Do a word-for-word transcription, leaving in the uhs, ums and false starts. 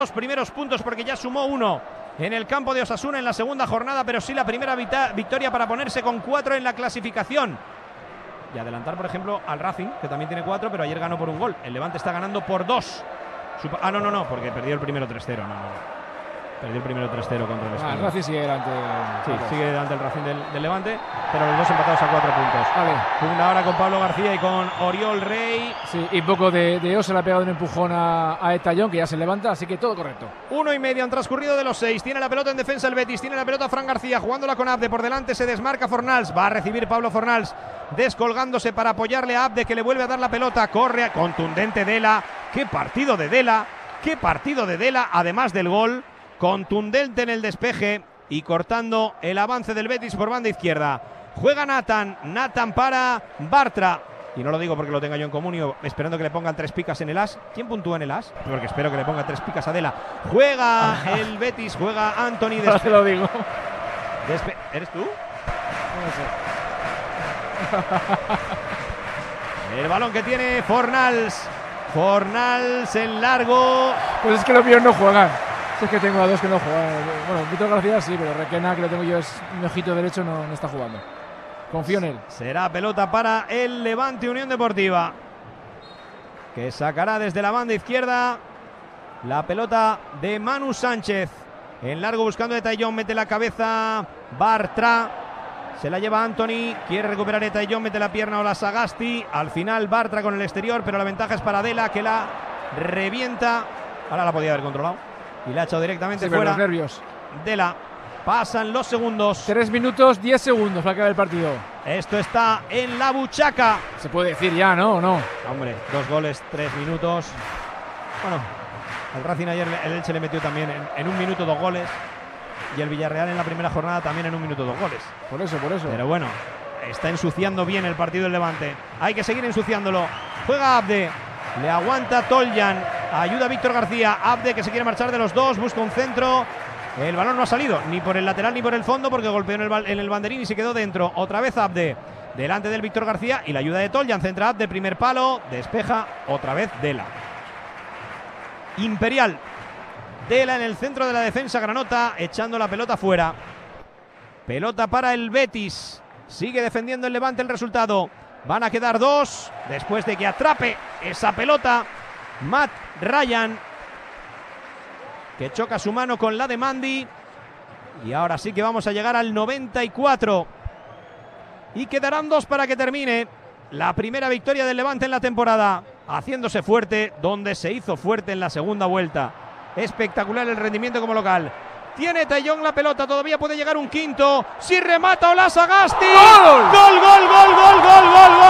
Los primeros puntos porque ya sumó uno en el campo de Osasuna en la segunda jornada, pero sí la primera victoria para ponerse con cuatro en la clasificación y adelantar, por ejemplo, al Racing, que también tiene cuatro, pero ayer ganó por un gol. El Levante está ganando por dos. Ah, no, no, no, porque perdió el primero tres cero. No, no. Perdió el primero tres cero contra el Español. Ah, el Racing sigue delante. Sí, sigue delante el Racing del, del Levante, pero los dos empatados a cuatro puntos. Vale. Una hora con Pablo García y con Oriol Rey. Sí, y poco de, de Osa le ha pegado un empujón a, a Etallón, que ya se levanta, así que todo correcto. Uno y medio han transcurrido de los seis. Tiene la pelota en defensa el Betis, tiene la pelota Fran García, jugándola con Abde por delante, se desmarca Fornals, va a recibir Pablo Fornals, descolgándose para apoyarle a Abde, que le vuelve a dar la pelota, corre, contundente Dela. Qué partido de Dela, qué partido de Dela, además del gol. Contundente en el despeje y cortando el avance del Betis por banda izquierda. Juega Nathan, Nathan para Bartra. Y no lo digo porque lo tenga yo en comunio, esperando que le pongan tres picas en el as. ¿Quién puntúa en el as? Porque espero que le ponga tres picas a Dela. Juega el Betis, juega Anthony. Ahora te lo digo. Despe ¿Eres tú? No sé. El balón que tiene Fornals. Fornals en largo. Pues es que los míos no juegan. Es que tengo a dos que no juegan. Bueno, Víctor García sí, pero Requena, que lo tengo yo, es mi ojito derecho, no, no está jugando. Confío en él. Será pelota para el Levante Unión Deportiva, que sacará desde la banda izquierda la pelota de Manu Sánchez. En largo buscando a Tallón, mete la cabeza Bartra. Se la lleva Anthony, quiere recuperar Etallón, mete la pierna o la Sagasti. Al final Bartra con el exterior, pero la ventaja es para Dela, que la revienta. Ahora la podía haber controlado. Y la ha echado directamente sí, fuera. Los nervios. Dela. Pasan los segundos. Tres minutos, diez segundos para acabar el partido. Esto está en la buchaca. Se puede decir ya, ¿no? ¿O no? Hombre, dos goles, tres minutos. Bueno, al Racing ayer el Elche le metió también en, en un minuto dos goles. Y el Villarreal en la primera jornada también en un minuto dos goles. Por eso, por eso. Pero bueno, está ensuciando bien el partido del Levante. Hay que seguir ensuciándolo. Juega Abde. Le aguanta Toljan, ayuda a Víctor García, Abde que se quiere marchar de los dos, busca un centro, el balón no ha salido ni por el lateral ni por el fondo porque golpeó en el, en el banderín y se quedó dentro. Otra vez Abde, delante del Víctor García y la ayuda de Toljan, centra Abde, primer palo, despeja, otra vez Dela. Imperial, Dela en el centro de la defensa granota, echando la pelota fuera. Pelota para el Betis, sigue defendiendo el Levante el resultado. Van a quedar dos después de que atrape esa pelota Matt Ryan, que choca su mano con la de Mandy. Y ahora sí que vamos a llegar al noventa y cuatro. Y quedarán dos para que termine la primera victoria del Levante en la temporada, haciéndose fuerte donde se hizo fuerte en la segunda vuelta. Espectacular el rendimiento como local. Tiene Tallón la pelota, todavía puede llegar un quinto. Si remata Ola Sagasti. ¡Gol! ¡Gol, gol, gol, gol, gol, gol, gol!